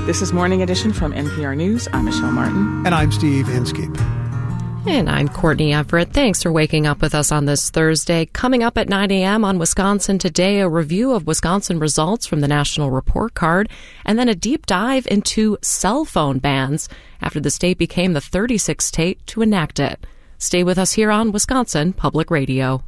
This is Morning Edition from NPR News. I'm Michelle Martin. And I'm Steve Inskeep. And I'm Courtney Everett. Thanks for waking up with us on this Thursday. Coming up at 9 a.m. on Wisconsin Today, a review of Wisconsin results from the National Report Card, and then a deep dive into cell phone bans after the state became the 36th state to enact it. Stay with us here on Wisconsin Public Radio.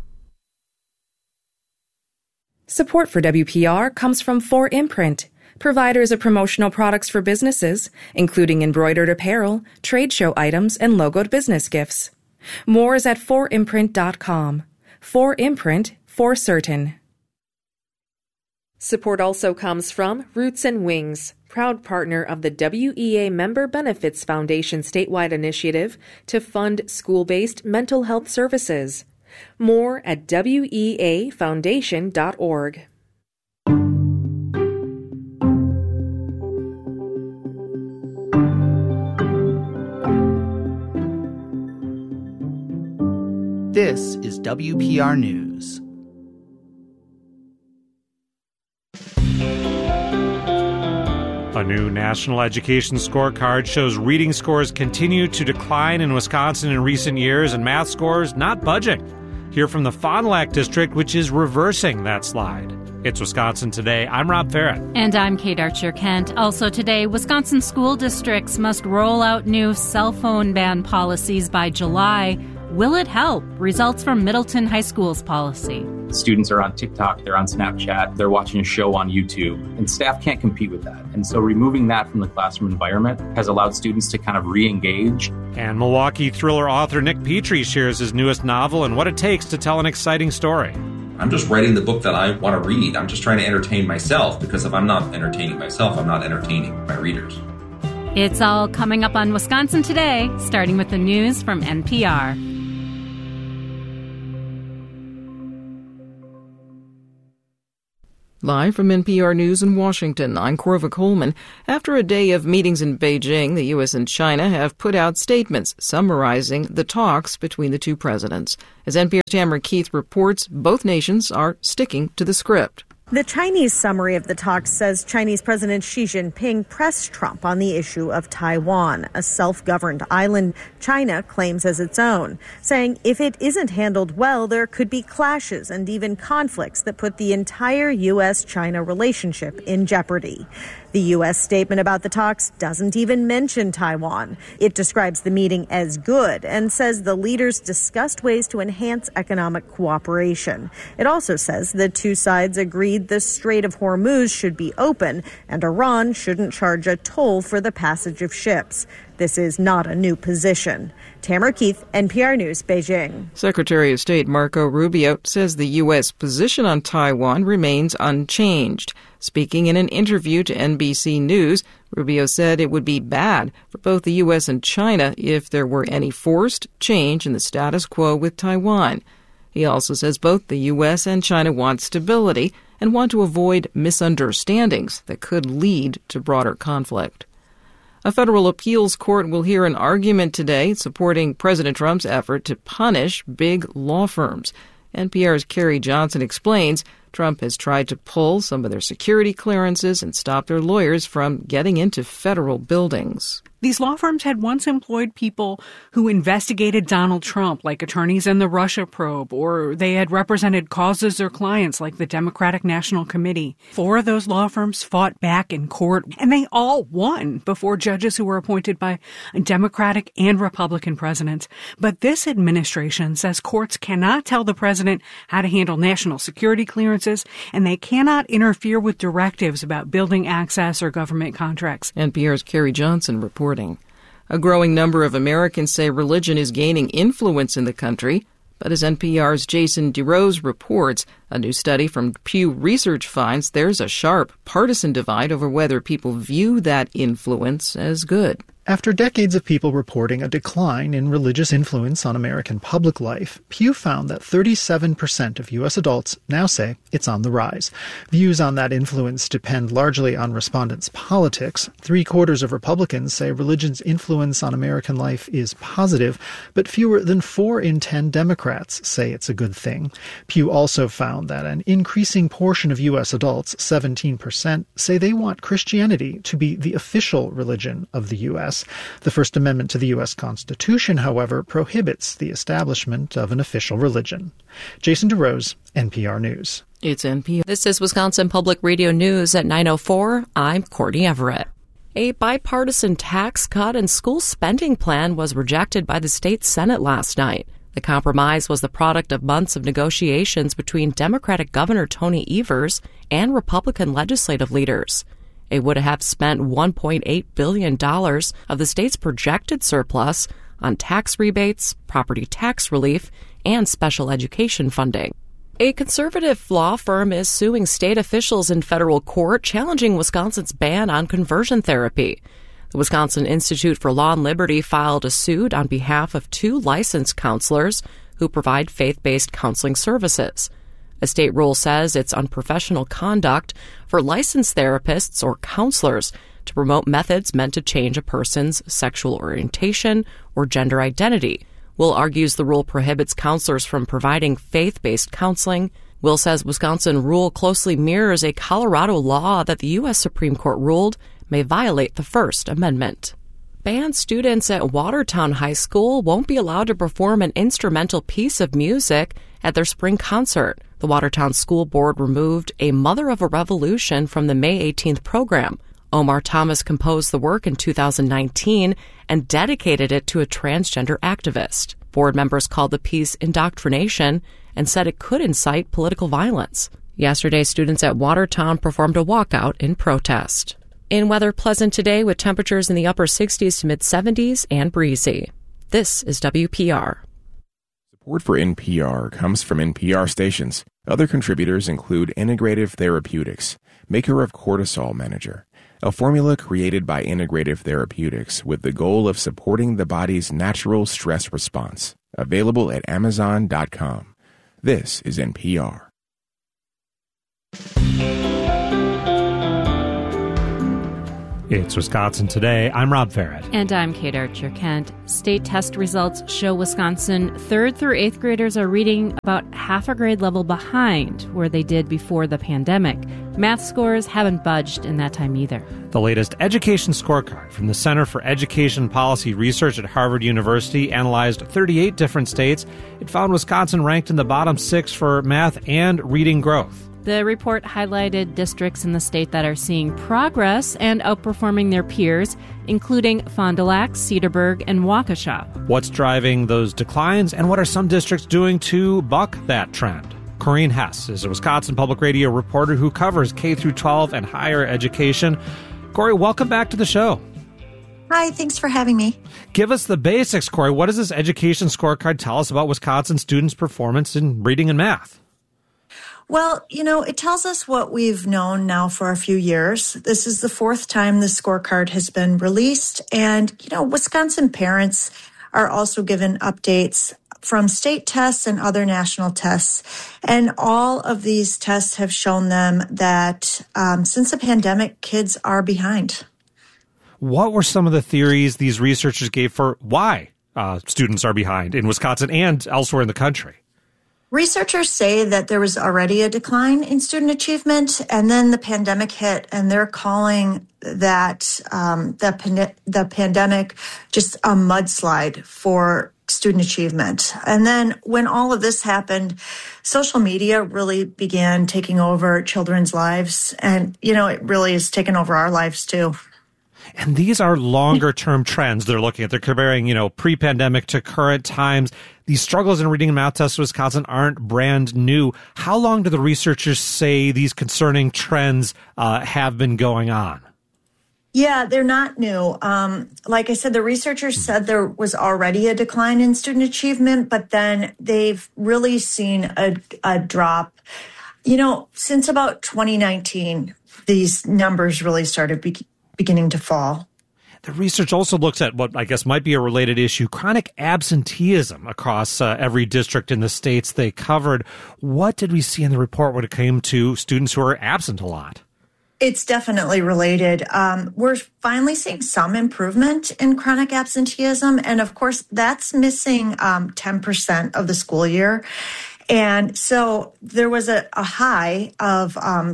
Support for WPR comes from 4imprint, providers of promotional products for businesses, including embroidered apparel, trade show items, and logoed business gifts. More is at 4imprint.com. 4imprint, for certain. Support also comes from Roots and Wings, proud partner of the WEA Member Benefits Foundation statewide initiative to fund school-based mental health services. More at weafoundation.org. This is WPR News. A new national education scorecard shows reading scores continue to decline in Wisconsin in recent years and math scores not budging. Hear from the Fond du Lac District, which is reversing that slide. It's Wisconsin Today. I'm Rob Farrett. And I'm Kate Archer-Kent. Also today, Wisconsin school districts must roll out new cell phone ban policies by July. Will it help? Results from Middleton High School's policy. Students are on TikTok, they're on Snapchat, they're watching a show on YouTube, and staff can't compete with that. And so removing that from the classroom environment has allowed students to kind of re-engage. And Milwaukee thriller author Nick Petrie shares his newest novel and what it takes to tell an exciting story. I'm just writing the book that I want to read. I'm just trying to entertain myself, because if I'm not entertaining myself, I'm not entertaining my readers. It's all coming up on Wisconsin Today, starting with the news from NPR. Live from NPR News in Washington, I'm Corva Coleman. After a day of meetings in Beijing, the U.S. and China have put out statements summarizing the talks between the two presidents. As NPR's Tamara Keith reports, both nations are sticking to the script. The Chinese summary of the talks says Chinese President Xi Jinping pressed Trump on the issue of Taiwan, a self-governed island China claims as its own, saying if it isn't handled well, there could be clashes and even conflicts that put the entire U.S.-China relationship in jeopardy. The U.S. statement about the talks doesn't even mention Taiwan. It describes the meeting as good and says the leaders discussed ways to enhance economic cooperation. It also says the two sides agreed the Strait of Hormuz should be open and Iran shouldn't charge a toll for the passage of ships. This is not a new position. Tamara Keith, NPR News, Beijing. Secretary of State Marco Rubio says the U.S. position on Taiwan remains unchanged. Speaking in an interview to NBC News, Rubio said it would be bad for both the U.S. and China if there were any forced change in the status quo with Taiwan. He also says both the U.S. and China want stability and want to avoid misunderstandings that could lead to broader conflict. A federal appeals court will hear an argument today supporting President Trump's effort to punish big law firms. NPR's Carrie Johnson explains Trump has tried to pull some of their security clearances and stop their lawyers from getting into federal buildings. These law firms had once employed people who investigated Donald Trump, like attorneys in the Russia probe, or they had represented causes or clients like the Democratic National Committee. 4 of those law firms fought back in court, and they all won before judges who were appointed by Democratic and Republican presidents. But this administration says courts cannot tell the president how to handle national security clearances, and they cannot interfere with directives about building access or government contracts. NPR's Carrie Johnson reporting. A growing number of Americans say religion is gaining influence in the country, but as NPR's Jason DeRose reports, a new study from Pew Research finds there's a sharp partisan divide over whether people view that influence as good. After decades of people reporting a decline in religious influence on American public life, Pew found that 37% of U.S. adults now say it's on the rise. Views on that influence depend largely on respondents' politics. 3/4 of Republicans say religion's influence on American life is positive, but fewer than 4 in 10 Democrats say it's a good thing. Pew also found found that an increasing portion of U.S. adults, 17%, say they want Christianity to be the official religion of the U.S. The First Amendment to the U.S. Constitution, however, prohibits the establishment of an official religion. Jason DeRose, NPR News. It's NPR. This is Wisconsin Public Radio News at 9:04. I'm Courtney Everett. A bipartisan tax cut and school spending plan was rejected by the state Senate last night. The compromise was the product of months of negotiations between Democratic Governor Tony Evers and Republican legislative leaders. It would have spent $1.8 billion of the state's projected surplus on tax rebates, property tax relief, and special education funding. A conservative law firm is suing state officials in federal court, challenging Wisconsin's ban on conversion therapy. The Wisconsin Institute for Law and Liberty filed a suit on behalf of 2 licensed counselors who provide faith-based counseling services. A state rule says it's unprofessional conduct for licensed therapists or counselors to promote methods meant to change a person's sexual orientation or gender identity. Will argues the rule prohibits counselors from providing faith-based counseling. Will says Wisconsin rule closely mirrors a Colorado law that the U.S. Supreme Court ruled may violate the First Amendment. Band students at Watertown High School won't be allowed to perform an instrumental piece of music at their spring concert. The Watertown School Board removed A Mother of a Revolution from the May 18th program. Omar Thomas composed the work in 2019 and dedicated it to a transgender activist. Board members called the piece indoctrination and said it could incite political violence. Yesterday, students at Watertown performed a walkout in protest. In weather, pleasant today with temperatures in the upper 60s to mid-70s and breezy. This is WPR. Support for NPR comes from NPR stations. Other contributors include Integrative Therapeutics, maker of Cortisol Manager, a formula created by Integrative Therapeutics with the goal of supporting the body's natural stress response. Available at Amazon.com. This is NPR. It's Wisconsin Today. I'm Rob Farrett. And I'm Kate Archer-Kent. State test results show Wisconsin 3rd through 8th graders are reading about half a grade level behind where they did before the pandemic. Math scores haven't budged in that time either. The latest education scorecard from the Center for Education Policy Research at Harvard University analyzed 38 different states. It found Wisconsin ranked in the bottom 6 for math and reading growth. The report highlighted districts in the state that are seeing progress and outperforming their peers, including Fond du Lac, Cedarburg, and Waukesha. What's driving those declines, and what are some districts doing to buck that trend? Corinne Hess is a Wisconsin Public Radio reporter who covers K-12 and higher education. Corey, welcome back to the show. Hi, thanks for having me. Give us the basics, Corey. What does this education scorecard tell us about Wisconsin students' performance in reading and math? Well, it tells us what we've known now for a few years. This is the 4th time the scorecard has been released. And, Wisconsin parents are also given updates from state tests and other national tests. And all of these tests have shown them that since the pandemic, kids are behind. What were some of the theories these researchers gave for why students are behind in Wisconsin and elsewhere in the country? Researchers say that there was already a decline in student achievement, and then the pandemic hit, and they're calling that the pandemic just a mudslide for student achievement. And then when all of this happened, social media really began taking over children's lives, and, it really has taken over our lives, too. And these are longer-term trends they're looking at. They're comparing, pre-pandemic to current times. These struggles in reading and math tests in Wisconsin aren't brand new. How long do the researchers say these concerning trends have been going on? Yeah, they're not new. Like I said, the researchers said there was already a decline in student achievement, but then they've really seen a drop. Since about 2019, these numbers really started beginning to fall. The research also looks at what I guess might be a related issue, chronic absenteeism across every district in the states they covered. What did we see in the report when it came to students who are absent a lot? It's definitely related. We're finally seeing some improvement in chronic absenteeism. And of course, that's missing 10% of the school year. And so there was a high of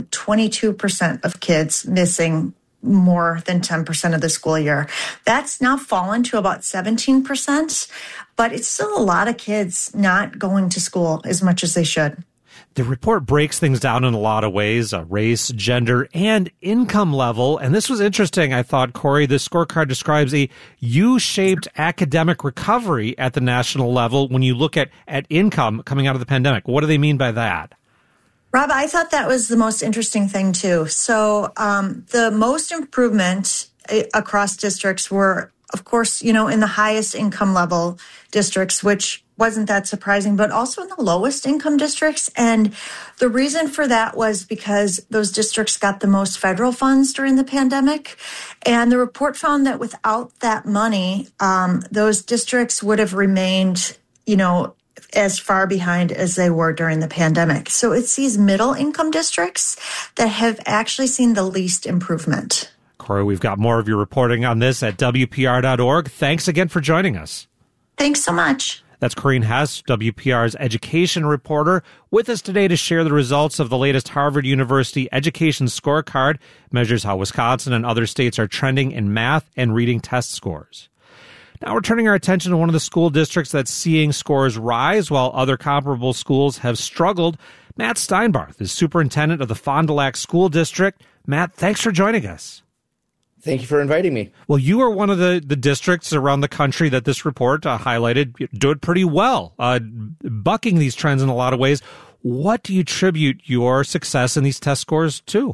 22% of kids missing more than 10% of the school year. That's now fallen to about 17%, but it's still a lot of kids not going to school as much as they should. The report breaks things down in a lot of ways, race, gender, and income level. And this was interesting, I thought, Corey. This scorecard describes a U-shaped academic recovery at the national level when you look at income coming out of the pandemic. What do they mean by that? Rob, I thought that was the most interesting thing, too. So the most improvement across districts were, of course, in the highest income level districts, which wasn't that surprising, but also in the lowest income districts. And the reason for that was because those districts got the most federal funds during the pandemic. And the report found that without that money, those districts would have remained, as far behind as they were during the pandemic. So it's these middle income districts that have actually seen the least improvement. Corey, we've got more of your reporting on this at WPR.org. Thanks again for joining us. Thanks so much. That's Corinne Hess, WPR's education reporter, with us today to share the results of the latest Harvard University Education Scorecard, measures how Wisconsin and other states are trending in math and reading test scores. Now we're turning our attention to one of the school districts that's seeing scores rise while other comparable schools have struggled. Matt Steinbarth is superintendent of the Fond du Lac School District. Matt, thanks for joining us. Thank you for inviting me. Well, you are one of the districts around the country that this report highlighted did pretty well, bucking these trends in a lot of ways. What do you attribute your success in these test scores to?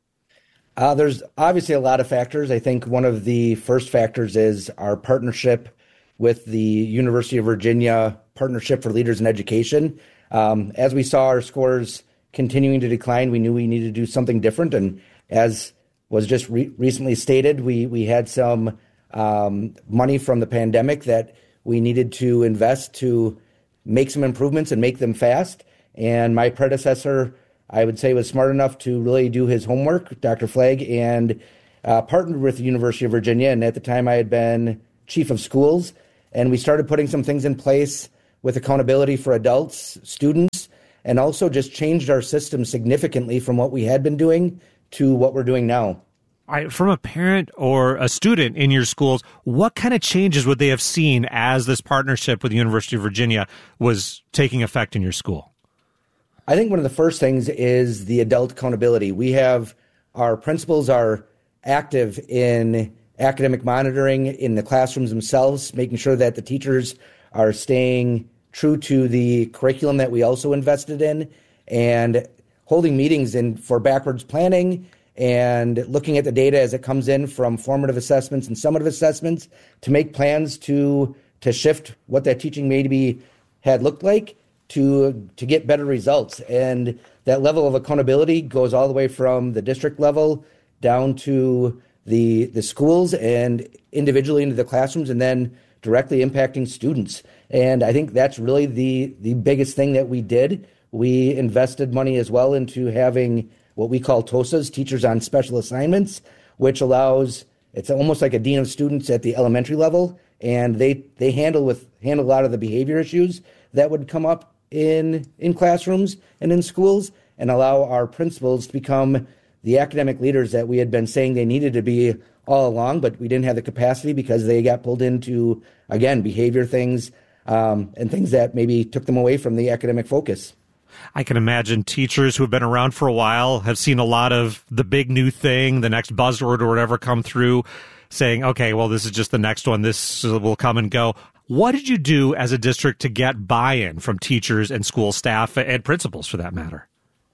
There's obviously a lot of factors. I think one of the first factors is our partnership with the University of Virginia Partnership for Leaders in Education. As we saw our scores continuing to decline, we knew we needed to do something different. And as was just recently stated, we had some money from the pandemic that we needed to invest to make some improvements and make them fast. And my predecessor, I would say, was smart enough to really do his homework, Dr. Flagg, and partnered with the University of Virginia. And at the time, I had been chief of schools. And we started putting some things in place with accountability for adults, students, and also just changed our system significantly from what we had been doing to what we're doing now. All right, from a parent or a student in your schools, what kind of changes would they have seen as this partnership with the University of Virginia was taking effect in your school? I think one of the first things is the adult accountability. We have our principals are active in academic monitoring in the classrooms themselves, making sure that the teachers are staying true to the curriculum that we also invested in, and holding meetings for backwards planning and looking at the data as it comes in from formative assessments and summative assessments to make plans to shift what that teaching maybe had looked like to get better results. And that level of accountability goes all the way from the district level down to the schools and individually into the classrooms and then directly impacting students. And I think that's really the biggest thing that we did. We invested money as well into having what we call TOSAs, Teachers on Special Assignments, which allows, it's almost like a dean of students at the elementary level, and they handle a lot of the behavior issues that would come up in classrooms and in schools, and allow our principals to become the academic leaders that we had been saying they needed to be all along, but we didn't have the capacity because they got pulled into, again, behavior things and things that maybe took them away from the academic focus. I can imagine teachers who have been around for a while have seen a lot of the big new thing, the next buzzword or whatever come through, saying, okay, well, this is just the next one. This will come and go. What did you do as a district to get buy-in from teachers and school staff and principals, for that matter?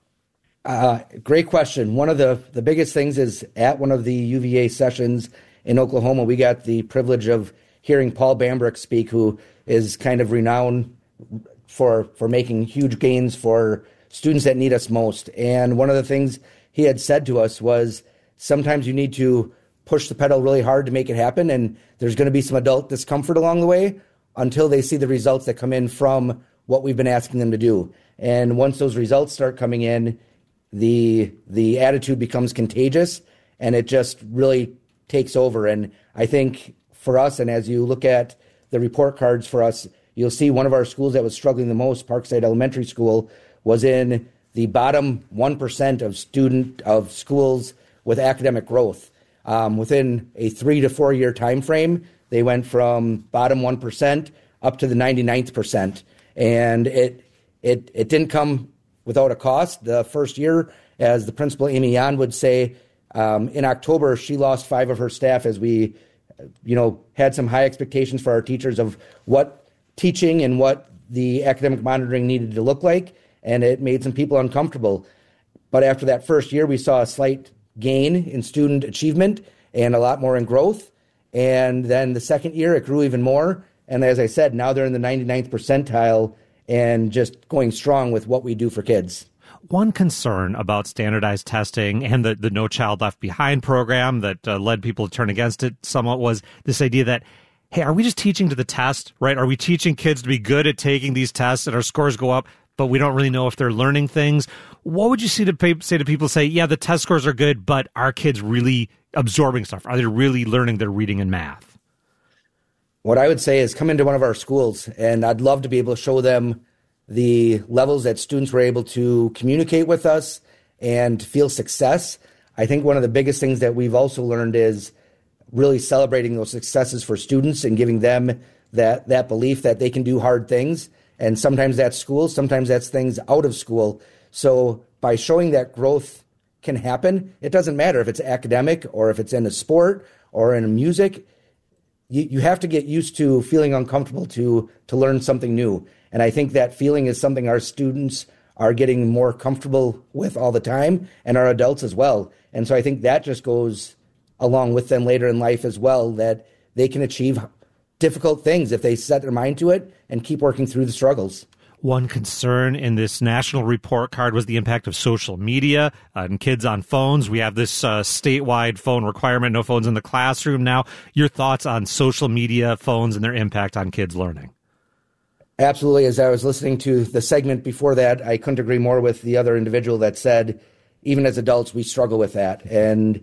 Great question. One of the biggest things is at one of the UVA sessions in Oklahoma, we got the privilege of hearing Paul Bambrick speak, who is kind of renowned for making huge gains for students that need us most. And one of the things he had said to us was, sometimes you need to push the pedal really hard to make it happen, and there's going to be some adult discomfort along the way until they see the results that come in from what we've been asking them to do. And once those results start coming in, the attitude becomes contagious, and it just really takes over. And I think for us, and as you look at the report cards for us, you'll see one of our schools that was struggling the most, Parkside Elementary School, was in the bottom 1% of schools with academic growth. Within a 3 to 4 year time frame, they went from bottom 1% up to the 99th percent. And it didn't come without a cost. The first year, as the principal, Amy Yan, would say, in October, she lost 5 of her staff as we, had some high expectations for our teachers of what teaching and what the academic monitoring needed to look like, and it made some people uncomfortable. But after that first year, we saw a slight gain in student achievement and a lot more in growth. And then the second year, it grew even more. And as I said, now they're in the 99th percentile and just going strong with what we do for kids. One concern about standardized testing and the No Child Left Behind program that led people to turn against it somewhat was this idea that, hey, are we just teaching to the test, right? Are we teaching kids to be good at taking these tests and our scores go up, but we don't really know if they're learning things? What would you say to people say, yeah, the test scores are good, but are kids really absorbing stuff? Are they really learning their reading and math? What I would say is come into one of our schools, and I'd love to be able to show them the levels that students were able to communicate with us and feel success. I think one of the biggest things that we've also learned is really celebrating those successes for students and giving them that belief that they can do hard things. And sometimes that's school, sometimes that's things out of school. So by showing that growth can happen, it doesn't matter if it's academic or if it's in a sport or in music. You have to get used to feeling uncomfortable to learn something new. And I think that feeling is something our students are getting more comfortable with all the time, and our adults as well. And so I think that just goes along with them later in life as well, that they can achieve difficult things if they set their mind to it and keep working through the struggles. One concern in this national report card was the impact of social media and kids on phones. We have this statewide phone requirement, no phones in the classroom now. Your thoughts on social media, phones, and their impact on kids' learning? Absolutely. As I was listening to the segment before that, I couldn't agree more with the other individual that said, even as adults, we struggle with that. And,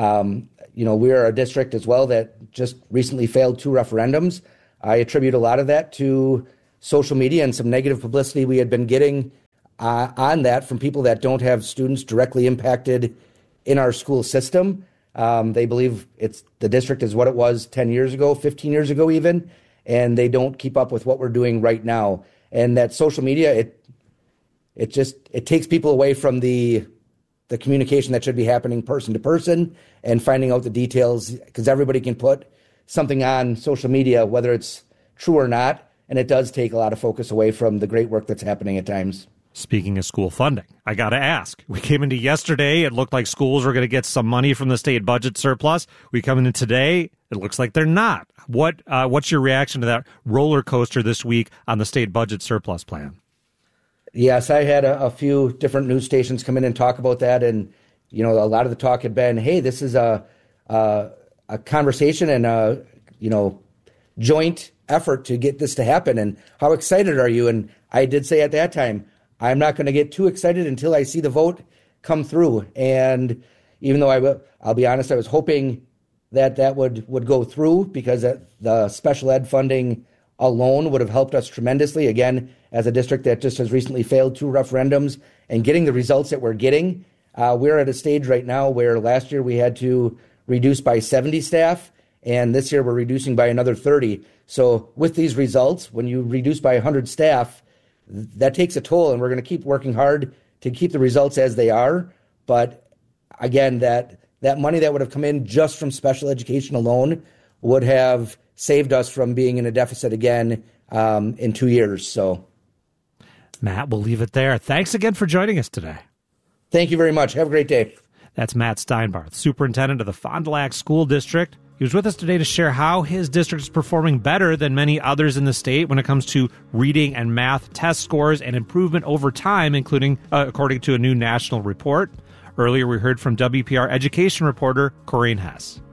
we are a district as well that just recently failed 2 referendums. I attribute a lot of that to social media and some negative publicity we had been getting on that from people that don't have students directly impacted in our school system. They believe the district is what it was 10 years ago, 15 years ago even, and they don't keep up with what we're doing right now. And that social media, it takes people away from the communication that should be happening person to person and finding out the details, because everybody can put something on social media, whether it's true or not, and it does take a lot of focus away from the great work that's happening at times. Speaking of school funding, I got to ask. We came into yesterday, it looked like schools were going to get some money from the state budget surplus. We come into today, it looks like they're not. What's your reaction to that roller coaster this week on the state budget surplus plan? Yes, I had a few different news stations come in and talk about that, and a lot of the talk had been, hey, this is a conversation and a joint effort to get this to happen, and how excited are you? And I did say at that time, I'm not going to get too excited until I see the vote come through. And even though I'll be honest, I was hoping that would go through, because the special ed funding alone would have helped us tremendously. Again, as a district that just has recently failed 2 referendums and getting the results that we're getting, we're at a stage right now where last year we had to reduce by 70 staff, and this year we're reducing by another 30. So with these results, when you reduce by 100 staff, that takes a toll, and we're going to keep working hard to keep the results as they are. But again, that money that would have come in just from special education alone would have saved us from being in a deficit again in 2 years. So, Matt, we'll leave it there. Thanks again for joining us today. Thank you very much. Have a great day. That's Matt Steinbarth, superintendent of the Fond du Lac School District. He was with us today to share how his district is performing better than many others in the state when it comes to reading and math test scores and improvement over time, including according to a new national report. Earlier, we heard from WPR education reporter Corinne Hess.